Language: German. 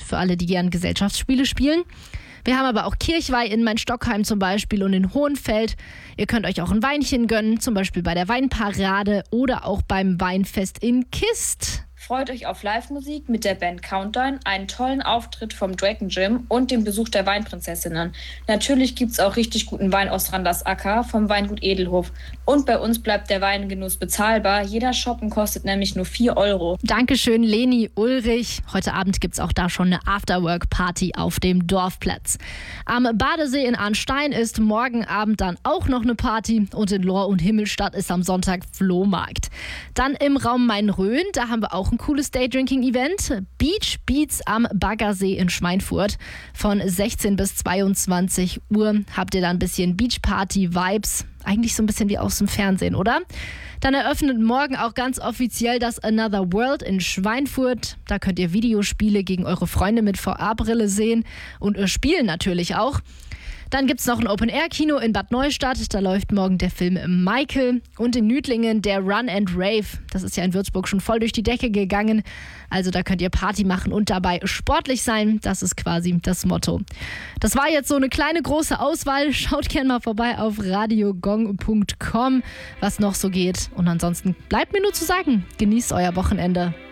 für alle, die gern Gesellschaftsspiele spielen. Wir haben aber auch Kirchweih in Main-Stockheim zum Beispiel und in Hohenfeld. Ihr könnt euch auch ein Weinchen gönnen, zum Beispiel bei der Weinparade oder auch beim Weinfest in Kist. Freut euch auf Live-Musik mit der Band Countdown, einen tollen Auftritt vom Dragon Gym und dem Besuch der Weinprinzessinnen. Natürlich gibt's auch richtig guten Wein aus Randers Acker vom Weingut Edelhof. Und bei uns bleibt der Weingenuss bezahlbar. Jeder Shoppen kostet nämlich nur 4 Euro. Dankeschön, Leni Ulrich. Heute Abend gibt's auch da schon eine Afterwork-Party auf dem Dorfplatz. Am Badesee in Arnstein ist morgen Abend dann auch noch eine Party und in Lohr und Himmelstadt ist am Sonntag Flohmarkt. Dann im Raum Main-Rhön, da haben wir auch ein cooles Daydrinking-Event. Beach Beats am Baggersee in Schweinfurt. Von 16 bis 22 Uhr habt ihr da ein bisschen Beachparty-Vibes. Eigentlich so ein bisschen wie aus dem Fernsehen, oder? Dann eröffnet morgen auch ganz offiziell das Another World in Schweinfurt. Da könnt ihr Videospiele gegen eure Freunde mit VR-Brille sehen und spielen natürlich auch. Dann gibt es noch ein Open-Air-Kino in Bad Neustadt. Da läuft morgen der Film Michael. Und in Nüdlingen der Run and Rave. Das ist ja in Würzburg schon voll durch die Decke gegangen. Also da könnt ihr Party machen und dabei sportlich sein. Das ist quasi das Motto. Das war jetzt so eine kleine große Auswahl. Schaut gerne mal vorbei auf radiogong.com, was noch so geht. Und ansonsten bleibt mir nur zu sagen, genießt euer Wochenende.